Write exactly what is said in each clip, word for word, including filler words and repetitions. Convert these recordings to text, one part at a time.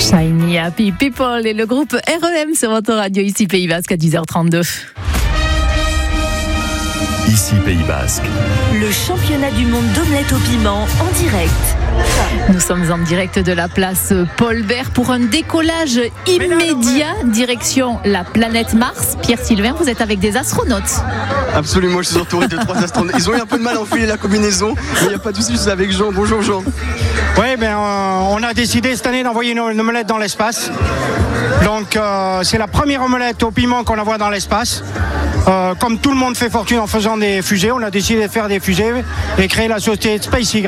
Shiny Happy People et le groupe R E M sur votre radio ici Pays Basque à dix heures trente-deux. Ici Pays Basque. Le championnat du monde d'omelette au piment en direct. Nous sommes en direct de la place Paul Bert pour un décollage immédiat direction la planète Mars. Pierre-Sylvain, vous êtes avec des astronautes. Absolument, je suis entouré de trois astronautes. Ils ont eu un peu de mal à enfiler la combinaison, mais il n'y a pas de souci, je suis avec Jean. Bonjour Jean. Oui, ben, euh, on a décidé cette année d'envoyer une, une omelette dans l'espace. Donc euh, c'est la première omelette au piment qu'on envoie dans l'espace. Euh, comme tout le monde fait fortune en faisant des fusées, on a décidé de faire des fusées et créer la société SpaceX.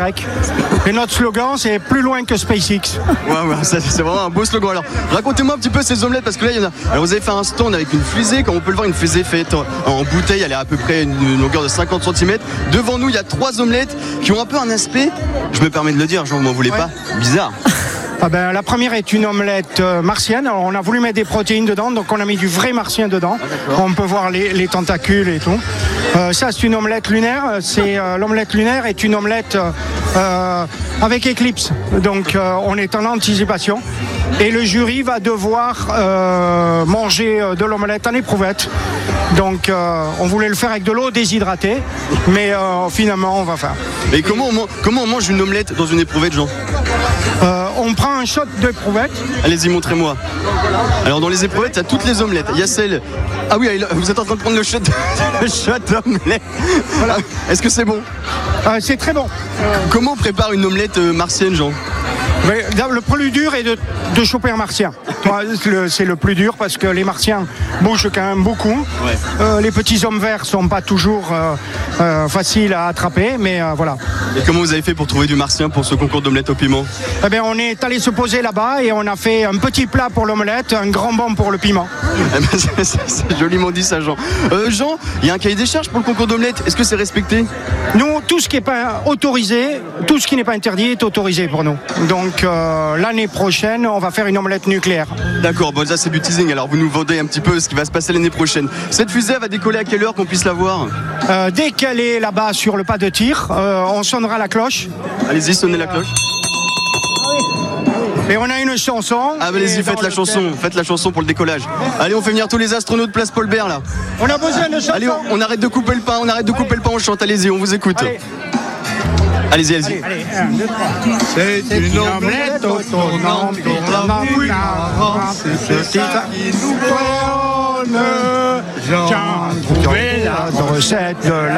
Et notre slogan, c'est plus loin que SpaceX. Ouais, ouais, c'est, c'est vraiment un beau slogan. Alors, racontez-moi un petit peu ces omelettes, parce que là, il y en a. Alors, vous avez fait un stand avec une fusée, comme on peut le voir, une fusée faite en, en bouteille, elle est à peu près une, une longueur de cinquante centimètres. Devant nous, il y a trois omelettes qui ont un peu un aspect, je me permets de le dire, Jean, vous m'en voulez ouais. pas, bizarre. Ah ben, la première est une omelette euh, martienne. Alors, on a voulu mettre des protéines dedans, donc on a mis du vrai martien dedans. Ah, on peut voir les, les tentacules et tout. Euh, ça, c'est une omelette lunaire. C'est, euh, l'omelette lunaire est une omelette euh, avec éclipse. Donc, euh, on est en anticipation. Et le jury va devoir euh, manger de l'omelette en éprouvette. Donc, euh, on voulait le faire avec de l'eau déshydratée, mais euh, finalement, on va faire. Et comment on, comment on mange une omelette dans une éprouvette, Jean ? euh, On prend un shot d'éprouvette. Allez-y, montrez-moi. Alors, dans les éprouvettes, il y a toutes les omelettes. Il y a celle... Ah oui, vous êtes en train de prendre le shot, le shot d'omelette. Voilà. Est-ce que c'est bon ? euh, C'est très bon. Comment on prépare une omelette martienne, Jean ? Mais le plus dur est de, de choper un martien. C'est le plus dur parce que les martiens bougent quand même beaucoup. Ouais. Euh, les petits hommes verts sont pas toujours euh, euh, faciles à attraper, mais euh, voilà. Et comment vous avez fait pour trouver du martien pour ce concours d'omelette au piment ? Eh bien, on est allé se poser là-bas et on a fait un petit plat pour l'omelette, un grand banc pour le piment. Eh ben, c'est, c'est, c'est joliment dit ça, Jean. Euh, Jean, il y a un cahier des charges pour le concours d'omelette. Est-ce que c'est respecté ? Nous, tout ce qui n'est pas autorisé, tout ce qui n'est pas interdit est autorisé pour nous. Donc euh, l'année prochaine, on va faire une omelette nucléaire. D'accord, bon ça c'est du teasing, alors vous nous vendez un petit peu ce qui va se passer l'année prochaine. Cette fusée elle va décoller à quelle heure qu'on puisse la voir ? euh, Dès qu'elle est là-bas sur le pas de tir, euh, on sonnera la cloche. Allez-y, sonnez la cloche. Et on a une chanson. Ah, allez-y, faites la chanson, thème. faites la chanson pour le décollage. Allez, on fait venir tous les astronautes place Paul Bert là. On a besoin de chanson. Allez, on, on arrête de couper le pain, on arrête de couper le pain, on chante, allez-y, on vous écoute. Allez. Allez-y, allez-y. Allez, allez, un, deux, trois. C'est, C'est une omelette au tournant, c'est ce titre qui nous donne. J'ai trouvé la recette de la